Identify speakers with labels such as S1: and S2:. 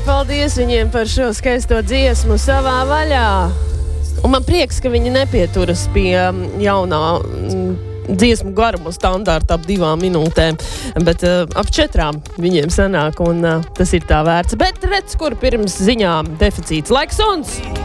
S1: paldies viņiem par šo skaisto dziesmu savā vaļā. Un man prieks, ka viņi nepieturas pie jaunā dziesmu garumu standārta ap 2 minūtēm, bet ap 4 viņiem sanāk, un tas ir tā vērts. Bet redz, kur pirms ziņām deficīts. Laiks uns!